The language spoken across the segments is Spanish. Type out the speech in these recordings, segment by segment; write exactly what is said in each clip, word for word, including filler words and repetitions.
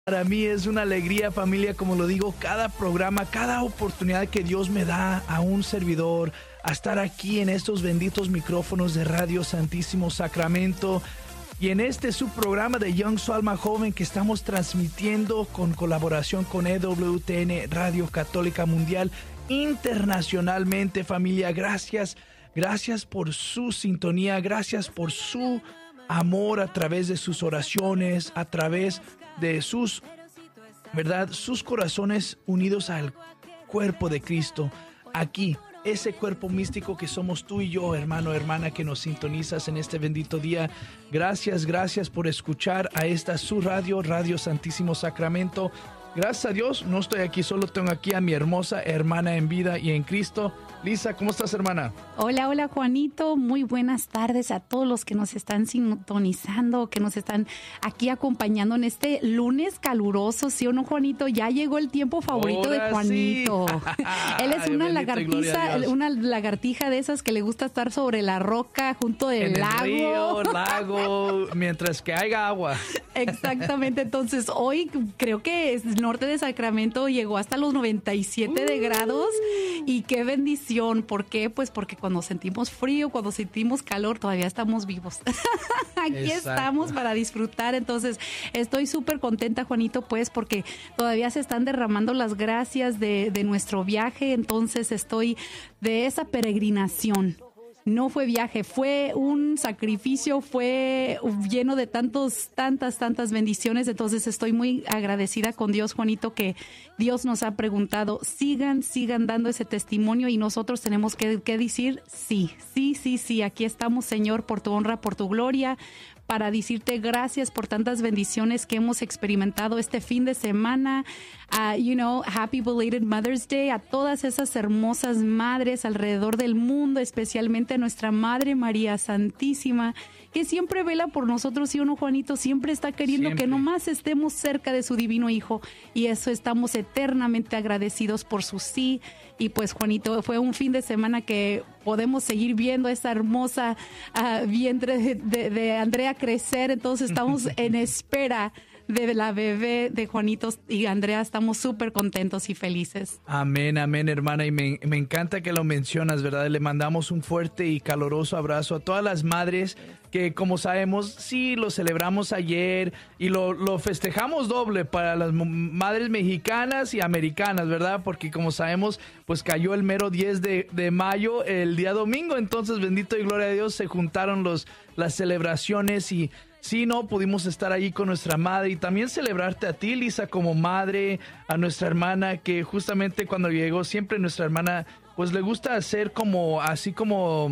Para mí es una alegría, familia, como lo digo, cada programa, cada oportunidad que Dios me da a un servidor, a estar aquí en estos benditos micrófonos de Radio Santísimo Sacramento y en este subprograma de Young Su Alma Joven que estamos transmitiendo con colaboración con E W T N Radio Católica Mundial internacionalmente, familia. Gracias, gracias por su sintonía, gracias por su amor a través de sus oraciones, a través de sus, ¿verdad? Sus corazones unidos al cuerpo de Cristo. Aquí, ese cuerpo místico que somos tú y yo, hermano, hermana, que nos sintonizas en este bendito día. Gracias, gracias por escuchar a esta su radio, Radio Santísimo Sacramento. Gracias a Dios, no estoy aquí solo, tengo aquí a mi hermosa hermana en vida y en Cristo. Lisa, ¿cómo estás, hermana? Hola, hola, Juanito. Muy buenas tardes a todos los que nos están sintonizando, que nos están aquí acompañando en este lunes caluroso, ¿sí o no, Juanito? Ya llegó el tiempo favorito Ahora de Juanito. Sí. Él es una Bendito lagartija, una lagartija de esas que le gusta estar sobre la roca junto del en lago. el río, lago, mientras que haya agua. Exactamente. Entonces, hoy creo que el norte de Sacramento llegó hasta los noventa y siete uh. de grados y qué bendición. ¿Por qué? Pues porque cuando sentimos frío, cuando sentimos calor, todavía estamos vivos. Aquí Exacto. estamos para disfrutar. Entonces, estoy súper contenta, Juanito, pues, porque todavía se están derramando las gracias de, de nuestro viaje. Entonces, estoy de esa peregrinación. No fue viaje, fue un sacrificio, fue lleno de tantos, tantas, tantas bendiciones. Entonces estoy muy agradecida con Dios, Juanito, que Dios nos ha preguntado, sigan, sigan dando ese testimonio y nosotros tenemos que, que decir, sí, sí, sí, sí, aquí estamos, Señor, por tu honra, por tu gloria, para decirte gracias por tantas bendiciones que hemos experimentado este fin de semana. Uh, you know, happy belated Mother's Day a todas esas hermosas madres alrededor del mundo, especialmente a nuestra Madre María Santísima, que siempre vela por nosotros, ¿sí o no, Juanito? Siempre está queriendo siempre. que nomás estemos cerca de su divino Hijo, y eso estamos eternamente agradecidos por su sí. Y pues, Juanito, fue un fin de semana que podemos seguir viendo esa hermosa uh, vientre de, de, de Andrea crecer. Entonces estamos en espera de la bebé de Juanito y Andrea. Estamos súper contentos y felices. Amén, amén, hermana. Y me, me encanta que lo mencionas, ¿verdad? Le mandamos un fuerte y caloroso abrazo a todas las madres que, como sabemos, sí lo celebramos ayer y lo, lo festejamos doble para las madres mexicanas y americanas, ¿verdad? Porque, como sabemos, pues cayó el mero diez de, de mayo, el día domingo. Entonces, bendito y gloria a Dios, se juntaron los, las celebraciones y sí, no, pudimos estar ahí con nuestra madre y también celebrarte a ti, Lisa, como madre, a nuestra hermana, que justamente cuando llegó, siempre nuestra hermana, pues le gusta hacer como, así como,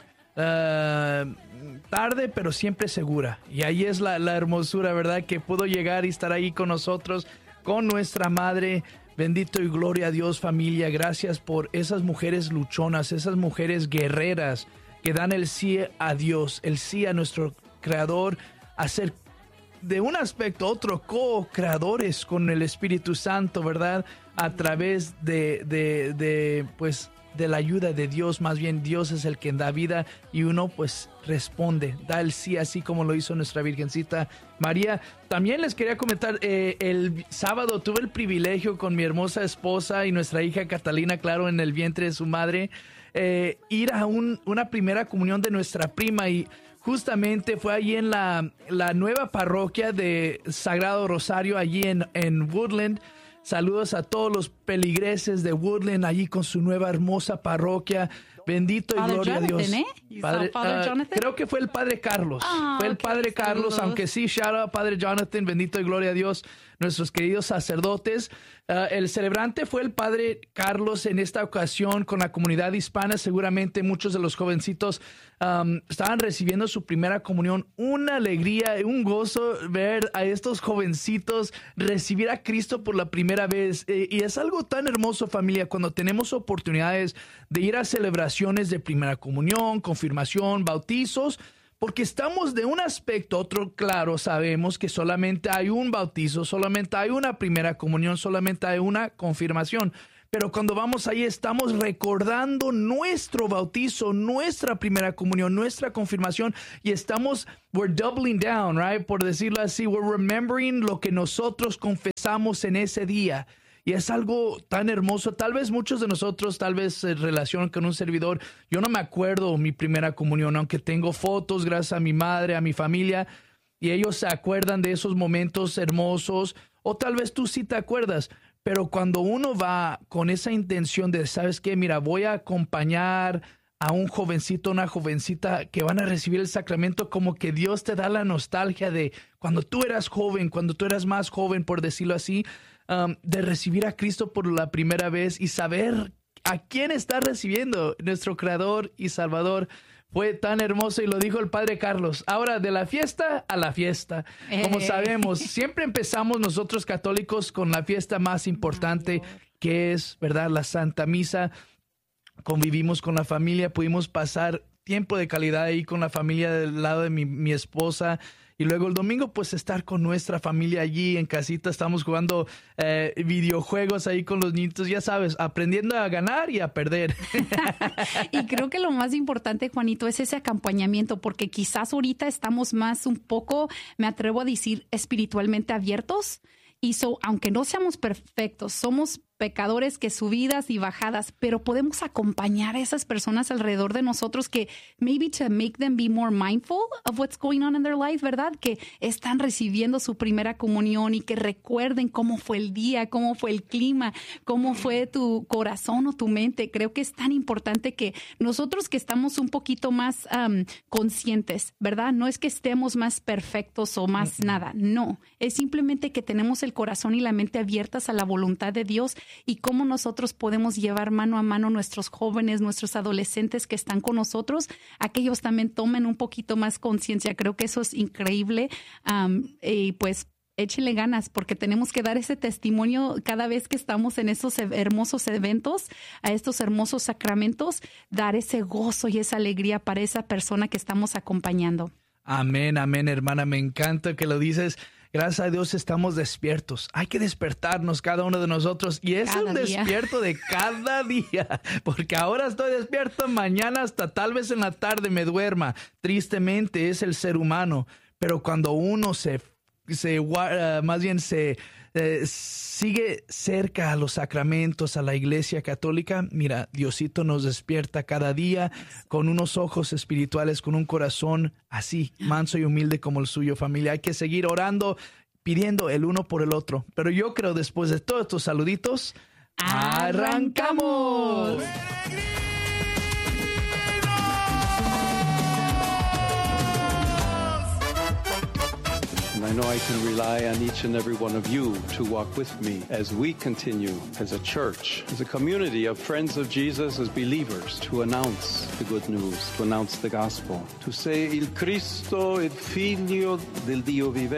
uh, tarde, pero siempre segura. Y ahí es la, la hermosura, ¿verdad? Que pudo llegar y estar ahí con nosotros, con nuestra madre. Bendito y gloria a Dios, familia. Gracias por esas mujeres luchonas, esas mujeres guerreras que dan el sí a Dios, el sí a nuestro Creador, a ser de un aspecto a otro co-creadores con el Espíritu Santo, ¿verdad? A través de, de, de, pues, de la ayuda de Dios. Más bien, Dios es el que da vida y uno, pues, responde, da el sí, así como lo hizo nuestra Virgencita María. También les quería comentar, eh, el sábado tuve el privilegio con mi hermosa esposa y nuestra hija Catalina, claro, en el vientre de su madre, eh, ir a un, una primera comunión de nuestra prima, y justamente fue allí en la, la nueva parroquia de Sagrado Rosario, allí en, en Woodland. Saludos a todos los peligreses de Woodland, allí con su nueva hermosa parroquia. Bendito y Father gloria Jonathan, a Dios. ¿eh? Padre, Father uh, creo que fue el Padre Carlos. Oh, fue el okay, Padre Carlos, saludos. aunque sí, shout out Padre Jonathan. Bendito y gloria a Dios, nuestros queridos sacerdotes. Uh, el celebrante fue el Padre Carlos en esta ocasión con la comunidad hispana. Seguramente muchos de los jovencitos um, estaban recibiendo su primera comunión. Una alegría, un gozo ver a estos jovencitos recibir a Cristo por la primera vez. Eh, y es algo tan hermoso, familia, cuando tenemos oportunidades de ir a celebraciones de primera comunión, confirmación, bautizos, porque estamos de un aspecto a otro, claro, sabemos que solamente hay un bautizo, solamente hay una primera comunión, solamente hay una confirmación, pero cuando vamos ahí estamos recordando nuestro bautizo, nuestra primera comunión, nuestra confirmación, y estamos, we're doubling down, right? Por decirlo así, we're remembering lo que nosotros confesamos en ese día. Y es algo tan hermoso. Tal vez muchos de nosotros, tal vez en relación con un servidor, yo no me acuerdo mi primera comunión, aunque tengo fotos gracias a mi madre, a mi familia, y ellos se acuerdan de esos momentos hermosos, o tal vez tú sí te acuerdas, pero cuando uno va con esa intención de, ¿sabes qué? Mira, voy a acompañar a un jovencito, una jovencita que van a recibir el sacramento, como que Dios te da la nostalgia de cuando tú eras joven, cuando tú eras más joven, por decirlo así, Um, de recibir a Cristo por la primera vez y saber a quién está recibiendo, nuestro Creador y Salvador. Fue tan hermoso y lo dijo el Padre Carlos. Ahora, de la fiesta a la fiesta. Como sabemos, siempre empezamos nosotros católicos con la fiesta más importante, que es, ¿verdad?, la Santa Misa. Convivimos con la familia, pudimos pasar tiempo de calidad ahí con la familia del lado de mi, mi esposa. Y luego el domingo, pues, estar con nuestra familia allí en casita. Estamos jugando eh, videojuegos ahí con los niños, ya sabes, aprendiendo a ganar y a perder. Y creo que lo más importante, Juanito, es ese acompañamiento, porque quizás ahorita estamos más un poco, me atrevo a decir, espiritualmente abiertos. Y so, aunque no seamos perfectos, somos pecadores que subidas y bajadas, pero podemos acompañar a esas personas alrededor de nosotros que maybe to make them be more mindful of what's going on in their life, ¿verdad? Que están recibiendo su primera comunión y que recuerden cómo fue el día, cómo fue el clima, cómo fue tu corazón o tu mente. Creo que es tan importante que nosotros que estamos un poquito más um, conscientes, ¿verdad? No es que estemos más perfectos o más uh-huh. nada, no. Es simplemente que tenemos el corazón y la mente abiertas a la voluntad de Dios y cómo nosotros podemos llevar mano a mano nuestros jóvenes, nuestros adolescentes que están con nosotros, a que ellos también tomen un poquito más conciencia. Creo que eso es increíble. Um, y pues échenle ganas porque tenemos que dar ese testimonio cada vez que estamos en esos hermosos eventos, a estos hermosos sacramentos, dar ese gozo y esa alegría para esa persona que estamos acompañando. Amén, amén, hermana. Me encanta que lo dices. Gracias a Dios estamos despiertos. Hay que despertarnos cada uno de nosotros. Y es cada un día. Despierto de cada día. Porque ahora estoy despierto, mañana hasta tal vez en la tarde me duerma. Tristemente es el ser humano. Pero cuando uno se, se uh, más bien se eh, sigue cerca a los sacramentos, a la Iglesia Católica, mira, Diosito nos despierta cada día con unos ojos espirituales, con un corazón así, manso y humilde como el suyo, familia. Hay que seguir orando, pidiendo el uno por el otro. Pero yo creo, después de todos estos saluditos, ¡arrancamos! I know I can rely on each and every one of you to walk with me as we continue as a church, as a community of friends of Jesus, as believers, to announce the good news, to announce the gospel, to say, Il Cristo, il Figlio del Dio vive.